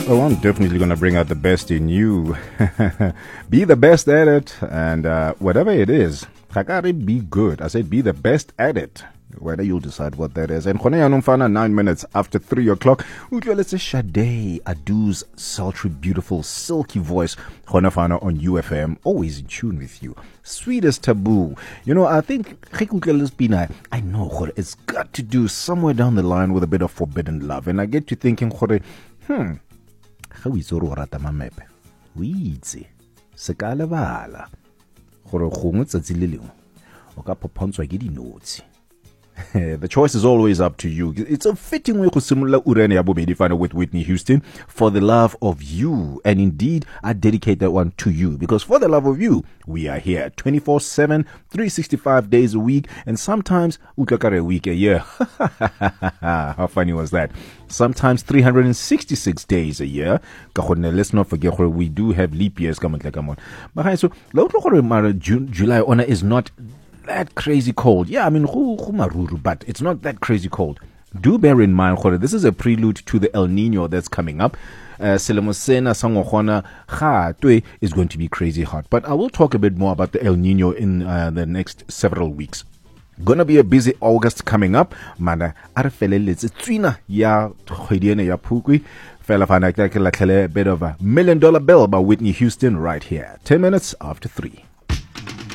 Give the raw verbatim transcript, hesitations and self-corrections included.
Oh, I'm definitely going to bring out the best in you. Be the best at it, and uh, whatever it is, Hakari, be good. I said be the best at it. Whether you'll decide what that is. And Khone Yanumfana, nine minutes after three o'clock. Let's say Sade Adu's sultry, beautiful, silky voice. Khonafana on U F M, always in tune with you. Sweet as taboo. You know, I think I know it's got to do somewhere down the line with a bit of forbidden love. And I get to thinking, hmm, how is Zoro Ratamamepe? Weedsy. Sekalavala. Hore Humutz at Zililium. Okapoponso Gidi notes. The choice is always up to you. It's a fitting way to similar Urene Abubedi final with Whitney Houston, For the Love of You. And indeed, I dedicate that one to you because for the love of you, we are here twenty-four seven, three hundred sixty-five days a week, and sometimes utlakare a week a year. How funny was that? Sometimes three hundred sixty-six days a year. Let's not forget we do have leap years. Come on, come on. But so, July honor is not that crazy cold. Yeah, I mean, but it's not that crazy cold. Do bear in mind, this is a prelude to the El Nino that's coming up. Selemosena Sangohona Ha is going to be crazy hot. But I will talk a bit more about the El Nino in uh, the next several weeks. Gonna be a busy August coming up. Mana arfeleletse tswina ya khwediene ya Phukwi. Fela fana a bit of a million dollar bill by Whitney Houston right here. ten minutes after three.